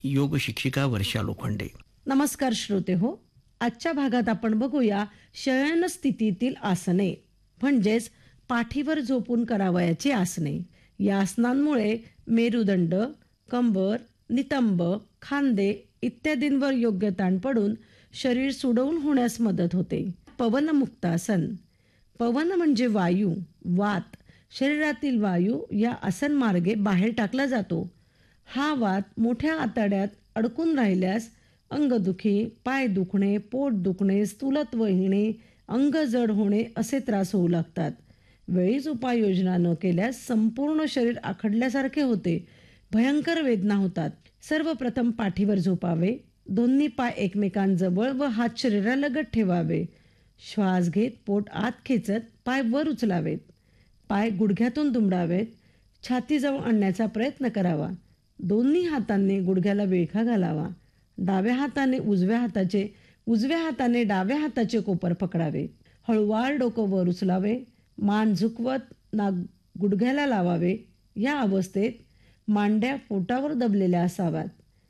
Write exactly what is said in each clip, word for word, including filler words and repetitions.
योग शिक्षिका वर्षा लोखंडे. नमस्कार श्रोते हो. आजच्या भागात आपण बघूया शयन स्थितीतील आसने, म्हणजेच पाठीवर झोपून करावयाची आसने. या आसनांमुळे मेरुदंड, कंबर, नितंब, खांदे इत्यादींवर योग्य ताण पडून शरीर सुडवून होण्यास मदत होते. पवनमुक्तासन. पवन म्हणजे वायू, वात. शरीरातील वायू या आसन मार्गे बाहेर टाकला जातो. हा वात मोठ्या आतड्यात अडकून राहिल्यास अंगदुखी, पाय दुखणे, पोट दुखणे, स्थूलत्व येणे, अंग जड होणे असे त्रास होऊ लागतात. वेळीच उपाययोजना न केल्यास संपूर्ण शरीर आखडल्यासारखे होते. भयंकर वेदना होतात. सर्वप्रथम पाठीवर झोपावे. दोन्ही पाय एकमेकांजवळ व हात शरीरालगत ठेवावे. श्वास घेत पोट आत खेचत पाय वर उचलावेत. पाय गुडघ्यातून दुमडावेत. छातीजवळ आणण्याचा प्रयत्न करावा. दोन्ही हातांनी गुडघ्याला विळखा घालावा. डाव्या हाताने उजव्या हाताचे उजव्या हाताने डाव्या हाताचे कोपर पकडावे. हळूवार डोकं वर उचलावे. मान झुकवत नाक गुडघ्याला लावावे. या अवस्थेत मांड्या पोटावर दबलेल्या असाव्यात.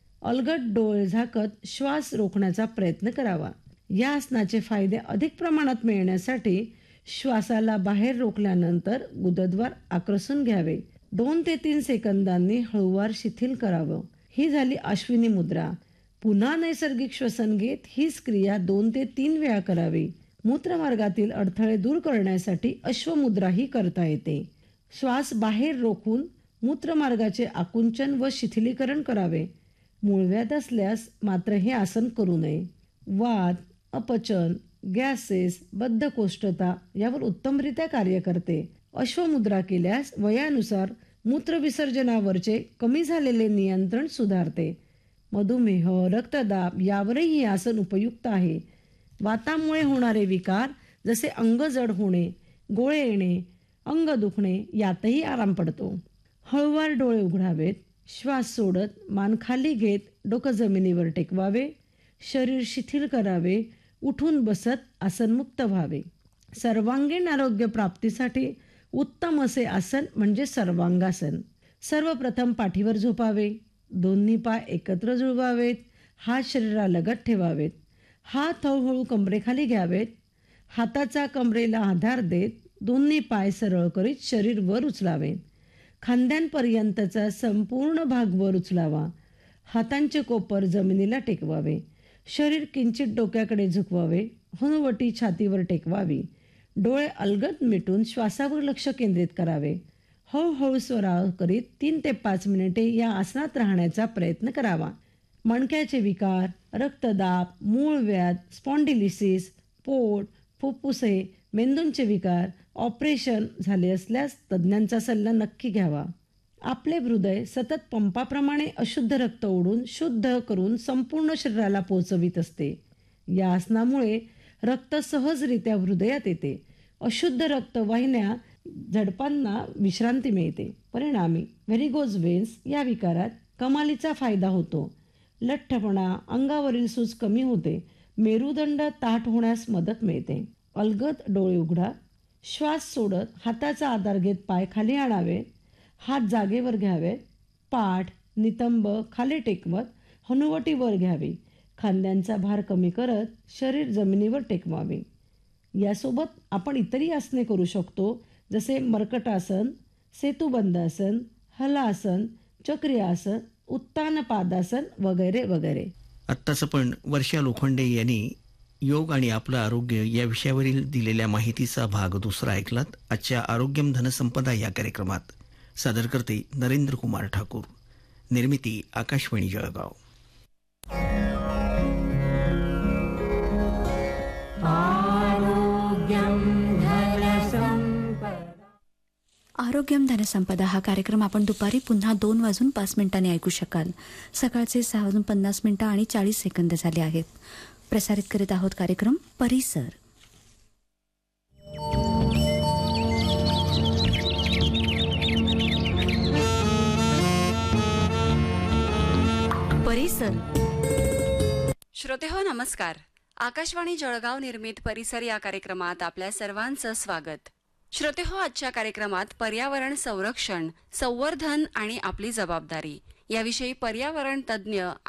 अलगद डोळे झाकत श्वास रोखण्याचा प्रयत्न करावा. या आसनाचे फायदे अधिक प्रमाणात मिळण्यासाठी श्वासाला बाहेर रोखल्यानंतर गुदद्वार आकर्षून घ्यावे. दोन ते तीन सेकंदांनी हळूवार शिथिल करावं. ही झाली अश्विनी मुद्रा. पुन्हा नैसर्गिक श्वसन घेत हीच क्रिया दोन ते तीन वेळा करावी. मूत्रमार्गातील अडथळे दूर करण्यासाठी अश्वमुद्रा ही करता येते. श्वास बाहेर रोखून मूत्रमार्गाचे आकुंचन व शिथिलीकरण करावे. मूळव्याध असल्यास मात्र हे आसन करू नये. वात, अपचन, गॅसेस, बद्धकोष्ठता यावर उत्तमरित्या कार्य करते. अश्वमुद्रा केल्यास वयानुसार मूत्रविसर्जनावरचे कमी झालेले नियंत्रण सुधारते. मधुमेह, रक्तदाब यावरही हे आसन उपयुक्त आहे. वातामुळे होणारे विकार जसे अंग जड होणे, गोळे येणे, अंग दुखणे यातही आराम पडतो. हळूवार डोळे उघडावेत. श्वास सोडत मान खाली घेत डोकं जमिनीवर टेकवावे. शरीर शिथिल करावे. उठून बसत आसनमुक्त व्हावे. सर्वांगीण आरोग्य प्राप्तीसाठी उत्तम असे आसन म्हणजे सर्वांगासन. सर्वप्रथम पाठीवर झोपावे. दोन्ही पाय एकत्र जुळवावेत. हात शरीरालगत ठेवावेत. हात हळूहळू कमरेखाली घ्यावेत. हाताचा कमरेला आधार देत दोन्ही पाय सरळ करीत शरीर वर उचलावे. खांद्यांपर्यंतचा संपूर्ण भाग वर उचलावा. हातांचे कोपर जमिनीला टेकवावे. शरीर किंचित डोक्याकडे झुकवावे. हनुवटी छातीवर टेकवावी. डोळे अलगद मिटून श्वासावर लक्ष केंद्रित करावे. हळूहळू स्वराव करीत तीन ते पाच मिनिटे या आसनात राहण्याचा प्रयत्न करावा. मणक्याचे विकार, रक्तदाब, मूळव्याध, स्पॉन्डिलिसिस, पोट, फुफ्फुसे, मेंदूंचे विकार, ऑपरेशन झाले असल्यास तज्ज्ञांचा सल्ला नक्की घ्यावा. आपले हृदय सतत पंपाप्रमाणे अशुद्ध रक्त ओढून शुद्ध करून संपूर्ण शरीराला पोचवित असते. या आसनामुळे रक्त सहजरित्या हृदयात येते. अशुद्ध रक्तवाहिन्या झडपांना विश्रांती मिळते. परिणामी व्हेरिगोज वेन्स या विकारात कमालीचा फायदा होतो. लठ्ठपणा, अंगावरील सूज कमी होते. मेरुदंड ताठ होण्यास मदत मिळते. अलगद डोळे उघडा. श्वास सोडत हाताचा आधार घेत पाय खाली आणावे. हात जागेवर घ्यावे. पाठ, नितंब खाली टेकवत हनुवटी वर घ्यावी. खांद्यांचा भार कमी करत शरीर जमिनीवर टेकवावे. यासोबत आपण इतरही आसने करू शकतो, जसे मर्कटासन, सेतुबंधासन, हलासन, चक्री आसन, उत्तान पादासन वगैरे वगैरे. आत्ताच आपण वर्षा लोखंडे यांनी योग आणि आपलं आरोग्य या विषयावरील दिलेल्या माहितीचा भाग दुसरा ऐकलात. आजच्या आरोग्यम धनसंपदा या कार्यक्रमात सादर करते नरेंद्र कुमार ठाकूर. निर्मिती आकाशवाणी जळगाव. आरोग्यम धनसंपदा हा कार्यक्रम आपण दुपारी पुन्हा दोन वाजून पाच मिनिटांनी ऐकू शकाल. सकाळचे सहा वाजून पन्नास मिनिटं आणि चाळीस सेकंद झाले आहेत. प्रसारित करीत आहोत कार्यक्रम परिसर. परिसर. श्रोतेहो नमस्कार. आकाशवाणी जळगाव निर्मित परिसर या कार्यक्रमात आपल्या सर्वांचं स्वागत. श्रोतेहो, आजच्या कार्यक्रमात पर्यावरण संरक्षण, संवर्धन आणि आपली जबाबदारी याविषयी पर्यावरण तज्ज्ञ